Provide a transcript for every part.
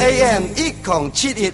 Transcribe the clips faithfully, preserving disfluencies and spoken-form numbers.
A M 一零七一。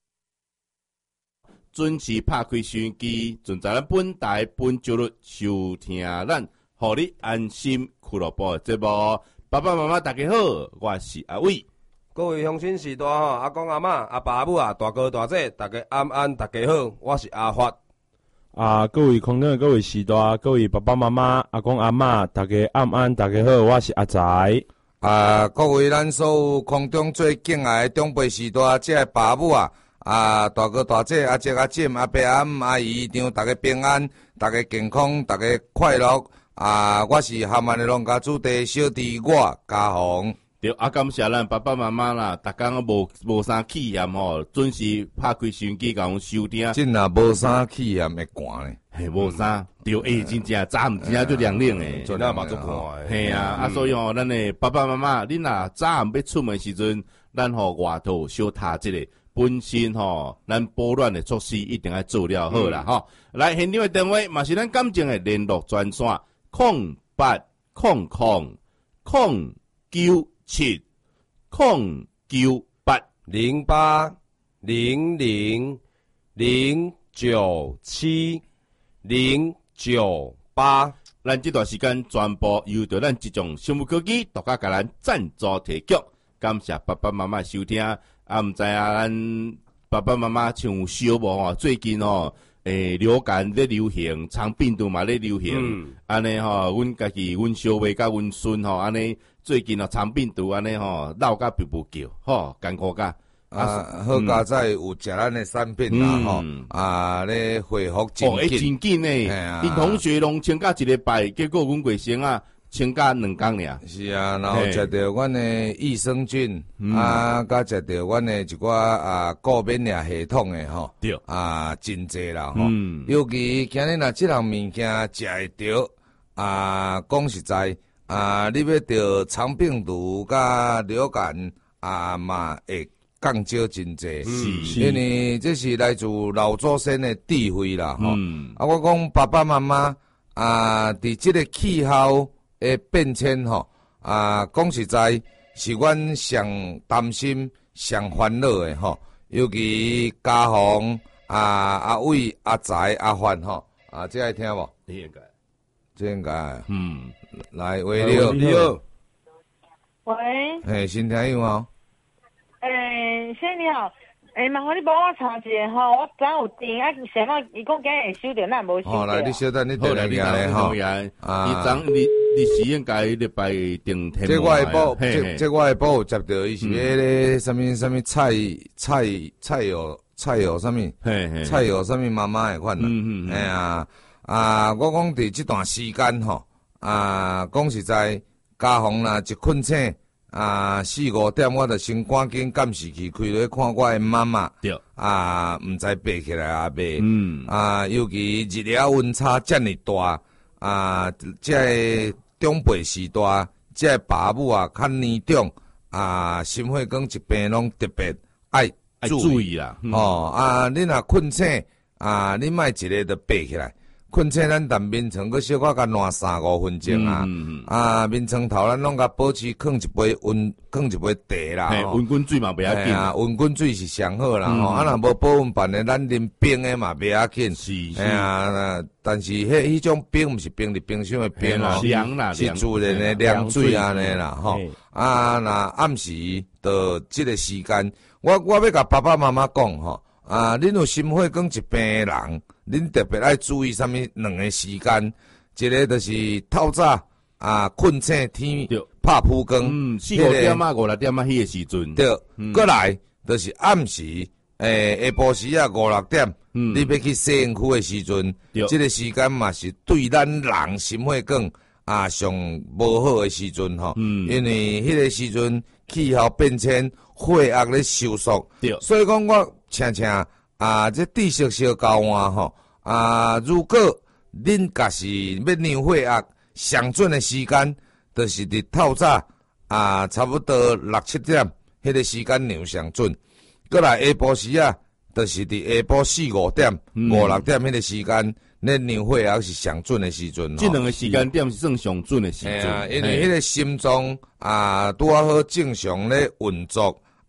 准时拍开收音机，准在咱本台本周日收听咱，互你安心俱乐部的节目。爸爸妈妈大家好，我是阿伟。 各位乡亲时代吼，阿公阿嬷、阿爸阿母啊，大哥大姐，大家安安，大家好，我是阿发。 啊，各位空中各位时代，各位爸爸妈妈、阿公阿嬷，大家安安，大家好，我是阿财。 啊，各位咱所有空中最敬爱的长辈时代，即个爸母啊，啊，大哥大姐、阿姐阿婶、阿伯阿姆、阿姨丈，大家平安，大家健康，大家快乐。啊，我是厦门的农家主地小弟，我家宏。 对，啊，感谢咱爸爸妈妈啦，逐工无无啥气焰吼，准时拍开收音机甲阮收听。 真啊，无啥气焰会寒咧， 嘿，无啥，对，诶，真正早暗真正就凉凉诶， 真啊嘛足寒诶。 嘿啊，啊，所以吼，咱诶爸爸妈妈，恁若早暗要出门时阵，咱吼外头小踏一个，本身吼，咱保暖诶措施一定要做了好啦吼。来，现场诶电话嘛是咱感情诶联络专线，空八空空空九。七空九八零八零零零九七零九八， 咱这段时间全部由着咱这种生物科技独家甲咱赞助提供，感谢爸爸妈妈收听。啊，毋知啊，咱爸爸妈妈像小无吼，最近吼。诶，流感咧流行，肠病毒嘛咧流行，安尼吼，阮家己阮小妹甲阮孙吼，安尼最近哦肠病毒安尼吼，闹甲噗噗叫，吼，艰苦甲。 啊，好佳在有食咱的产品啦吼，啊咧恢复真紧。 哦，真紧诶，因同学拢请假一礼拜，结果阮贵生啊。请假两工尔， 是啊，然后食着阮的益生菌，嗯、啊，甲食着阮的一寡啊高免疫系统的吼， 对， 啊，真济啦吼， 嗯、 尤其今日若即项物件食会着，啊，讲实在，啊，你要着肠病毒甲流感啊嘛会降少真济， 是， 因为这是来自老祖先的智慧啦吼， 嗯、 啊，我讲爸爸妈妈啊，伫即个气候。诶，变迁吼啊，讲实在是阮上担心、上烦恼诶吼。尤其家宏啊、阿伟、阿财、阿范吼啊，这爱听无？ 应该， 这应该。 嗯， 来，喂，你好， 你好。 喂。 嘿，新听有哦。 诶，先你好。诶、欸，麻烦你帮我查一下吼，我昨有订啊，想到伊讲今日会收到，咱无收到。 好，来，你稍等，你等下你来吼。 啊，你昨你你是应该礼拜订天。 这我会报，这这我会报接到，伊是迄个什么什么菜菜菜油菜油什么，菜油什么妈妈诶款啦。嗯嗯。哎呀啊，我讲伫这段时间吼，啊，讲实在，家宏啦一困醒。啊，四五点我著先赶紧监视器开落看我的妈妈， 对， 啊，毋知爬起来啊爬， 嗯， 啊，尤其日了温差遮尔大，啊，即个长辈时代，即个爸母啊较年长，啊，心血管疾病拢特别爱注意啦， 嗯、哦，啊，你若困醒，啊，你莫一个著爬起来。困醒咱淡面床，佮小可甲暖三五分钟啊！嗯嗯、啊，面床头咱拢甲保持放一杯温，放一杯茶啦。 温滚水嘛袂要紧啊，温滚水是上好啦。吼、嗯，啊，若无保温板的，咱啉冰的嘛袂要紧。 是是。 哎呀，但是迄迄种冰毋是冰伫冰箱的冰哦， 凉啦， 是自然的凉水安尼啦。吼，啊，若暗时到即个时间，我我要甲爸爸妈妈讲吼。啊，恁有心血管疾病的人，恁特别爱注意啥物两个时间，一个就是透早啊，困醒天拍蒲光， 嗯，四五点啊，五六点啊，迄个时阵， 对，过来就是暗时，诶，下晡时啊，五六点，你要去洗身躯的时阵，这个时间嘛是对咱人心血管啊上无好的时阵吼，因为迄个时阵气候变迁，血压咧收缩，所以讲我。请请啊，这知识小交换吼啊！如果恁家是要量血压上准的时间，就是伫透早啊，差不多六七点，迄个时间量上准。过来下晡时啊，就是伫下晡四五点、五六点迄个时间，恁量血压是上准的时阵。 这两个时间点是算上准的时阵， 因为迄个心脏啊，拄啊好正常咧运作。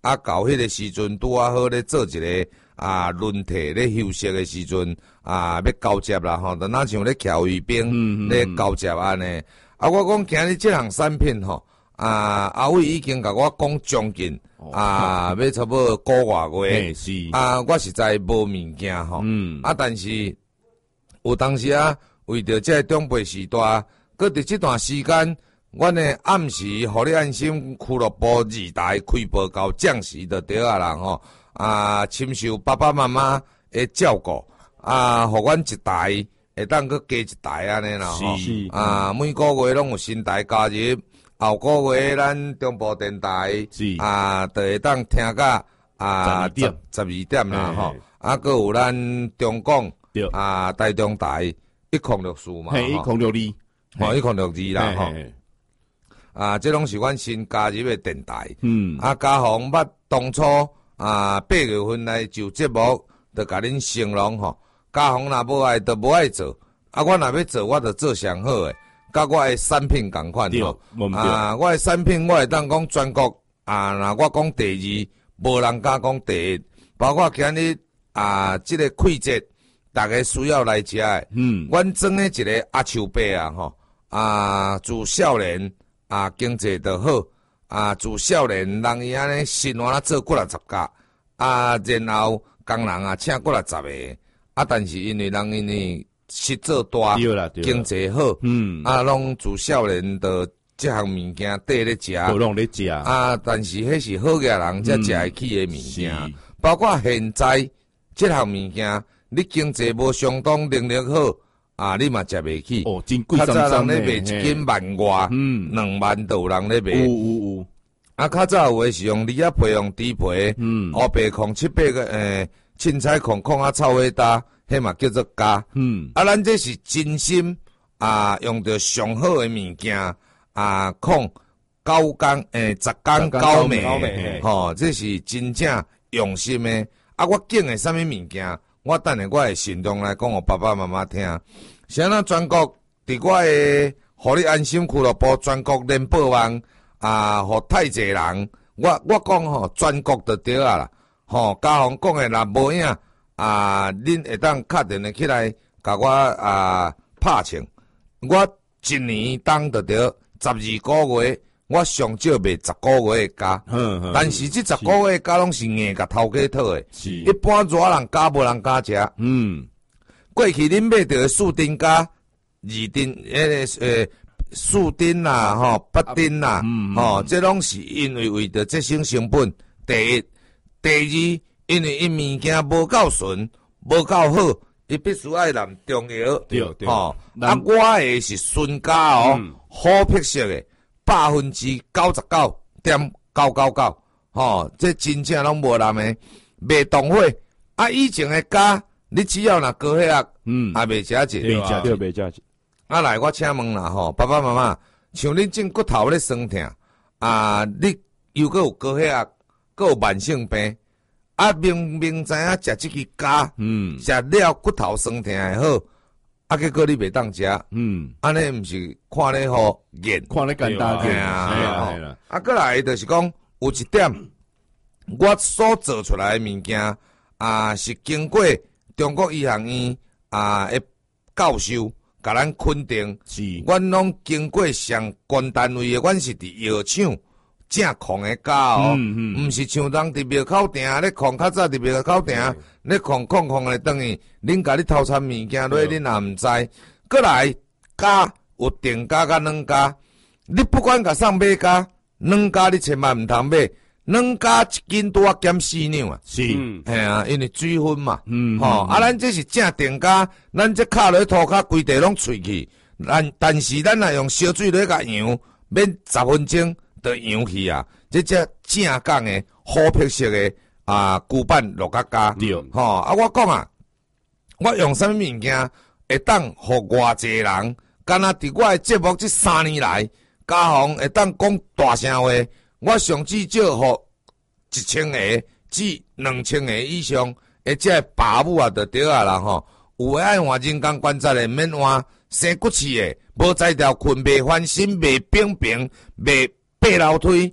啊，到迄个时阵拄啊好咧做一个啊轮替咧休息的时阵啊，要交接啦吼，就哪像咧侨卫兵咧交接安尼。啊，我讲今日即项产品吼，啊，阿伟已经甲我讲将近啊，要差不多个月月，啊，我实在无物件吼，啊，但是有当时啊，为着这中辈时代，搁伫即段时间。阮诶暗时，互你安心俱乐部二代开播到降时就对啊啦吼，啊，亲受爸爸妈妈诶照顾，啊，互阮一代会当搁加一代安尼啦吼，啊，每个月拢有新台加入，后个月咱中部电台啊，就会当听甲啊十十二点啦吼，啊，搁有咱中广啊台中台一空六四嘛， 一空六二， 吼一空六二啦吼。啊，这拢是阮新加入的电台。嗯，啊，嘉宏捌当初啊八月份来就节目，就甲恁承诺吼。嘉宏若无爱，就无爱做。啊，我若要做，我就做上好诶，甲我诶产品共款吼。啊，我诶产品我会当讲全国啊，若我讲第二，无人敢讲第一。包括今日啊，即、這个季节，大家需要来食诶。嗯，阮种诶一个阿树伯啊，吼啊，自少年。啊，经济就好，啊，自少年人伊安尼生活啦做几若十家，啊，然后工人啊请几若十个，啊，但是因为人因为实做大，经济好，嗯，啊，拢自少年的即项物件缀咧食， 拢咧食， 啊，但是迄是好个人才食会起诶物件，嗯、包括现在即项物件，你经济无相当能力好。啊！你嘛食袂起， 哦，真贵， 较早人咧卖一斤万外，嗯，两万都有人咧卖， 有有有。 啊，较早有诶是用李仔皮、用猪皮，嗯，黑白控七八个诶，凊彩控控啊臭味搭，迄嘛叫做加，嗯，啊，咱这是真心啊，用着上好诶物件啊，控九工诶，十工九暝，吼，这是真正用心诶。啊，我拣诶啥物物件？我等下我会慎重来讲，我爸爸妈妈听。像咱全国伫我诶，互你安心俱乐部全国联播网啊，互太济人，我我讲吼，全国就对啊啦。吼，嘉宏讲诶，若无影啊，恁会当敲电话起来，甲我啊拍称。我一年当就着十二个月，我上少卖十个月诶加，但是即十个月加拢是硬甲头家讨诶，一般热人加无人加食。嗯，过去恁买着四丁加二丁，迄个诶四丁啦，吼八丁啦，吼，这拢是因为为着节省成本。第一，第二，因为伊物件无够纯，无够好，伊必须爱淋中药。 对对， 吼，啊，我诶是纯加哦，好品色诶。百分之九十九点九九九，吼，这真正拢无人诶，袂动火。啊，以前诶加，你只要若高血压，嗯，也袂食一， 袂食着，袂食一。 啊，来，我请问啦，吼，爸爸妈妈，像恁种骨头咧酸痛，啊，你又搁有高血压，搁有慢性病，啊，明明知影食即支加，嗯，食了骨头酸痛会好。啊，结果你袂当食，嗯，安尼毋是看咧好严， 看咧简单点啊，系啦。啊，过来就是讲有一点，我所做出来诶物件啊，是经过中国医学院啊诶教授甲咱肯定，是，阮拢经过上关单位诶，阮是伫药厂正控诶加哦，嗯嗯，毋是像人伫庙口埕咧控，较早伫庙口埕咧控控控咧等于恁家己偷掺物件落，恁也毋知。过来加有定加甲软加，你不管甲送买加软加，你千万毋通买。软加一斤拄啊减四两啊， 是， 系啊，因为水分嘛，嗯，吼、哦，啊，咱这是正定加，咱这卡落涂骹规地拢喙去，但但是咱若用烧水落甲扬，免十分钟。都扬去啊！这只正港诶好品色诶啊，古板落甲加，吼啊！我讲啊，我用啥物物件会当互偌济人？敢若伫我诶节目这三年来，嘉宏会当讲大声话，我上至少互一千个至两千个以上，而且爸母啊，就对啊啦吼。有诶爱换人工关节诶，免换生骨刺诶，无才调困，袂翻身，袂冰冰，袂。爬楼梯，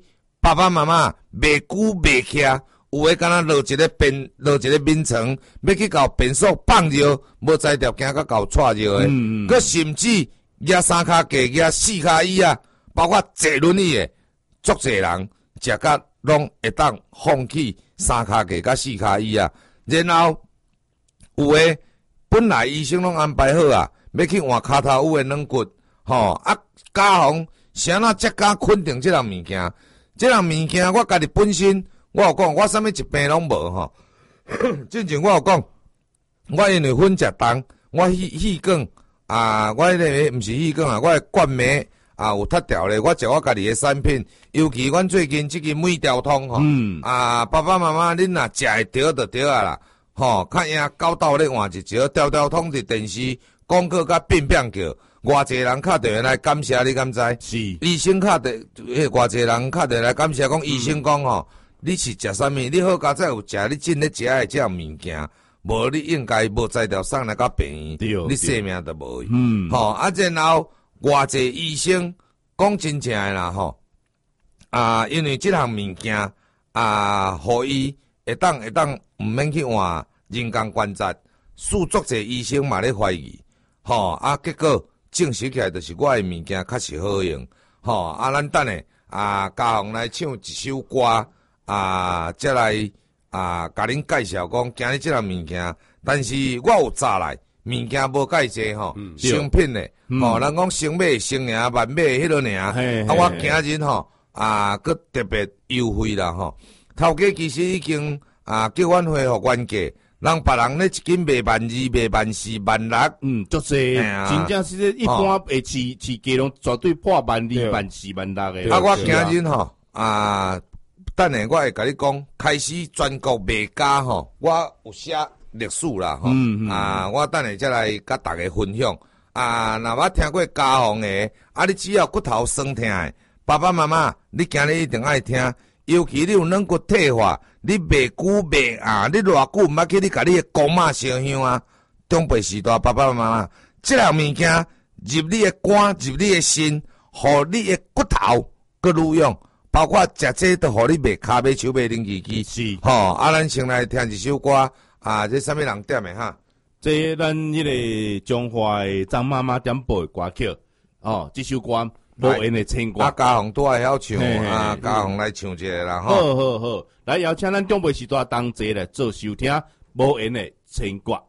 爸爸妈妈袂久袂徛，有诶敢若落一个便落一个眠床，要去搞便所放尿，无才调惊到搞错尿诶。嗯嗯。佮甚至举三骹架、举四骹椅啊，包括坐轮椅诶，足侪人食甲拢会当放弃三骹架甲四骹椅啊。然后有诶本来医生拢安排好啊，要去换骹头有诶软骨，吼啊家防谁那才敢肯定即样物件？即样物件我家己本身，我有讲我啥物疾病拢无吼。之前我有讲，我因为粉食重，我气气管啊，我迄个毋是气管啊，我诶冠脉啊有脱掉咧。我食我家己诶产品，尤其阮最近即个胃调通吼，嗯、啊爸爸妈妈恁若食会着就对啊啦。吼，较赢狗斗咧换一招，调调通伫电视广告甲变变叫，偌济人敲电话来感谢你，敢知？是医生敲电，迄偌济人敲电话来感谢，讲医生讲吼，你是食啥物？你好佳哉有食你真咧食诶即样物件，无你应该无才调送来到病院，你性命都无去。嗯，吼啊，然后偌济医生讲真正诶啦吼，啊，因为即项物件啊，互伊会当会当毋免去换人工关节，数足者医生嘛咧怀疑，吼啊，结果证实起来就是我诶物件确实好用，吼啊，咱等下啊，嘉宏来唱一首歌啊，再来啊，甲恁介绍讲今日即项物件，但是我有早来物件无介济吼，成品诶，吼，人讲成买成赢，万买迄落赢，啊，我今日吼啊，佫特别优惠啦吼，头家其实已经。啊！叫阮恢复原价，人别人咧一斤卖万二、卖万四、万六， 嗯，足济，真正是一般会市市价拢绝对破万二、万四、万六诶。 啊，我今日吼啊，等下我会甲你讲，开始全国卖价吼，我有写历史啦吼，嗯嗯、啊，我等下再来甲大家分享。啊，若我听过家访诶，啊，你只要骨头酸痛诶，爸爸妈妈，你今日一定爱听。尤其你有软骨退化，你袂久袂啊，你偌久毋捌去你甲你诶公妈烧香啊，长辈时代爸爸妈妈，即项物件入你诶肝，入你诶心，互你诶骨头佫愈用，包括食这都互你袂骹袂手袂灵机机。是，吼、哦，啊，咱先来听一首歌啊，这啥物人点诶哈？ 这咱迄个中华诶张妈妈点播诶歌曲，哦，这首歌。无缘的唱歌， 啊，嘉宏都爱晓唱，啊，嘉宏来唱一下啦，吼。 好好好，来邀请咱中辈时代同齐来做收听无缘的唱歌。